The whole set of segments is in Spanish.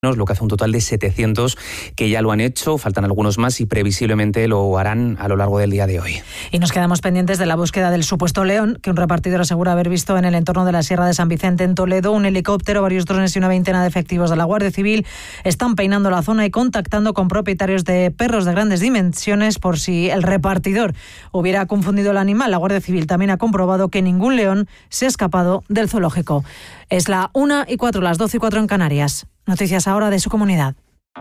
lo que hace un total de 700 que ya lo han hecho, faltan algunos más y previsiblemente lo harán a lo largo del día de hoy. Y nos quedamos pendientes de la búsqueda del supuesto león, que un repartidor asegura haber visto en el entorno de la Sierra de San Vicente en Toledo. Un helicóptero, varios drones y una veintena de efectivos de la Guardia Civil están peinando la zona y contactando con propietarios de perros de grandes dimensiones por si el repartidor hubiera confundido el animal. La Guardia Civil también ha comprobado que ningún león se ha escapado del zoológico. Es la 1:04, las 12:04 en Canarias. Noticias ahora de su comunidad.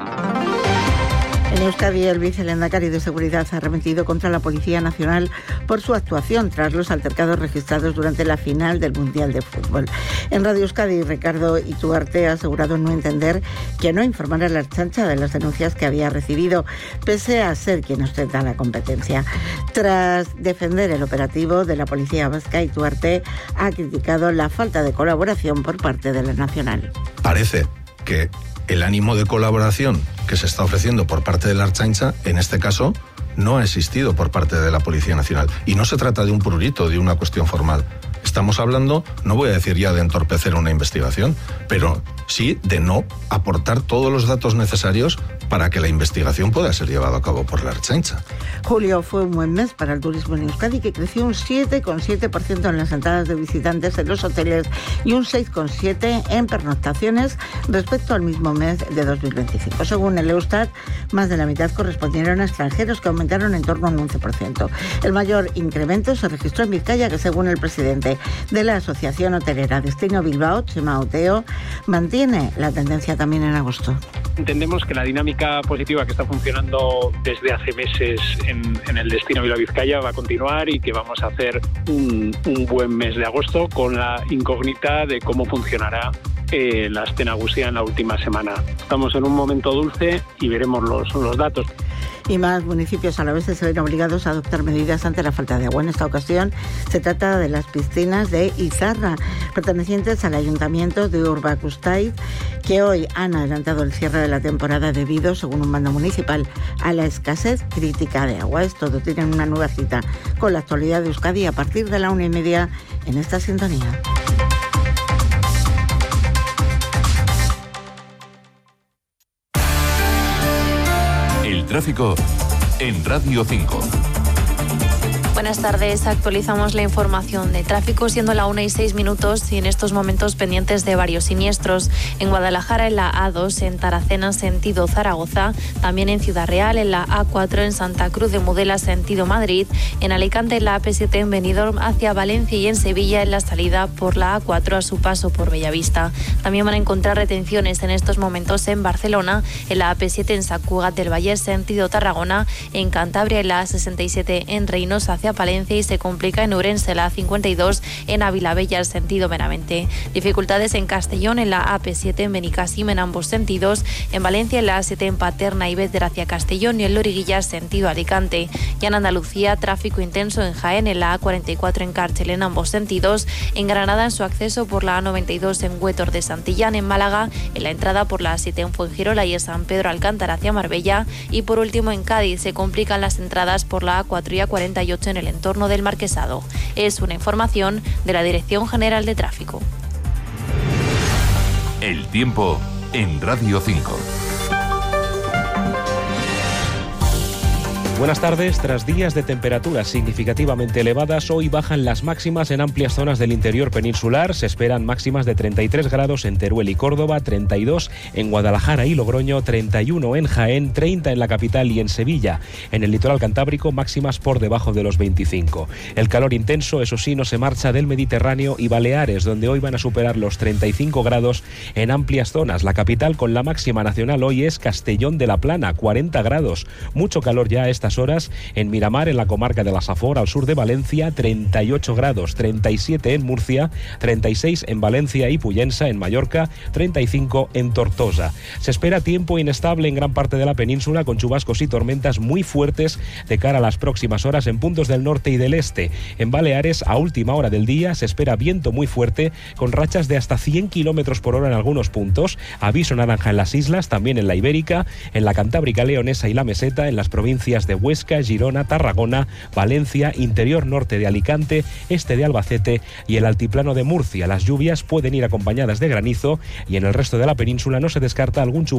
En Euskadi, el vicelehendakari de Seguridad ha arremetido contra la Policía Nacional por su actuación tras los altercados registrados durante la final del Mundial de Fútbol. En Radio Euskadi, Ricardo Ituarte ha asegurado no entender que no informara a la Ertzaintza de las denuncias que había recibido, pese a ser quien ostenta la competencia. Tras defender el operativo de la Policía Vasca, Ituarte ha criticado la falta de colaboración por parte de la Nacional. Parece que el ánimo de colaboración que se está ofreciendo por parte de la Ertzaintza, en este caso, no ha existido por parte de la Policía Nacional. Y no se trata de un prurito, de una cuestión formal. Estamos hablando, no voy a decir ya de entorpecer una investigación, pero sí de no aportar todos los datos necesarios para que la investigación pueda ser llevada a cabo por la Ertzaintza. Julio fue un buen mes para el turismo en Euskadi, que creció un 7,7% en las entradas de visitantes en los hoteles y un 6,7% en pernoctaciones respecto al mismo mes de 2025. Según el Eustat, más de la mitad correspondieron a extranjeros, que aumentaron en torno a un 11%. El mayor incremento se registró en Vizcaya, que según el presidente de la Asociación Hotelera Destino Bilbao, Chema Oteo, mantiene la tendencia también en agosto. Entendemos que la dinámica positiva que está funcionando desde hace meses en el Destino Bilbao Vizcaya va a continuar y que vamos a hacer un buen mes de agosto, con la incógnita de cómo funcionará la Aste Nagusia en la última semana. Estamos en un momento dulce y veremos los datos. Y más municipios alaveses se ven obligados a adoptar medidas ante la falta de agua. En esta ocasión se trata de las piscinas de Izarra, pertenecientes al ayuntamiento de Urbacustaiz, que hoy han adelantado el cierre de la temporada debido, según un mando municipal, a la escasez crítica de agua. Es todo. Tienen una nueva cita con la actualidad de Euskadi a partir de la 1:30 en esta sintonía. Tráfico en Radio 5. Buenas tardes, actualizamos la información de tráfico, siendo la 1:06 y en estos momentos pendientes de varios siniestros. En Guadalajara, en la A2, en Taracena, sentido Zaragoza, también en Ciudad Real, en la A4, en Santa Cruz de Mudela, sentido Madrid, en Alicante, en la AP7, en Benidorm, hacia Valencia, y en Sevilla, en la salida por la A4 a su paso por Bellavista. También van a encontrar retenciones en estos momentos en Barcelona, en la AP7, en Sant Cugat del Vallès, sentido Tarragona, en Cantabria, en la A67, en Reynosa, hacia Palencia, y se complica en Ourense, la A52, en Avilabella, sentido Benavente. Dificultades en Castellón, en la AP7, en Benicàssim, en ambos sentidos, en Valencia, en la A7, en Paterna y Bétera hacia Castellón, y en Loriguilla, sentido Alicante. Y en Andalucía, tráfico intenso en Jaén, en la A44, en Cárcel, en ambos sentidos, en Granada, en su acceso por la A92, en Huétor de Santillán, en Málaga, en la entrada por la A7, en Fuengirola y en San Pedro Alcántara hacia Marbella, y por último en Cádiz se complican las entradas por la A4 y A48 en el entorno del Marquesado. Es una información de la Dirección General de Tráfico. El tiempo en Radio 5. Buenas tardes. Tras días de temperaturas significativamente elevadas, hoy bajan las máximas en amplias zonas del interior peninsular. Se esperan máximas de 33 grados en Teruel y Córdoba, 32 en Guadalajara y Logroño, 31 en Jaén, 30 en la capital y en Sevilla. En el litoral cantábrico, máximas por debajo de los 25. El calor intenso, eso sí, no se marcha del Mediterráneo y Baleares, donde hoy van a superar los 35 grados en amplias zonas. La capital con la máxima nacional hoy es Castellón de la Plana, 40 grados. Mucho calor ya a estas horas en Miramar, en la comarca de la Safor, al sur de Valencia, 38 grados, 37 en Murcia, 36 en Valencia y Puyensa, en Mallorca, 35 en Tortosa. Se espera tiempo inestable en gran parte de la península, con chubascos y tormentas muy fuertes de cara a las próximas horas en puntos del norte y del este. En Baleares, a última hora del día, se espera viento muy fuerte, con rachas de hasta 100 kilómetros por hora en algunos puntos. Aviso naranja en las islas, también en la Ibérica, en la Cantábrica Leonesa y la Meseta, en las provincias de Huesca, Girona, Tarragona, Valencia, interior norte de Alicante, este de Albacete y el altiplano de Murcia. Las lluvias pueden ir acompañadas de granizo y en el resto de la península no se descarta algún chubasco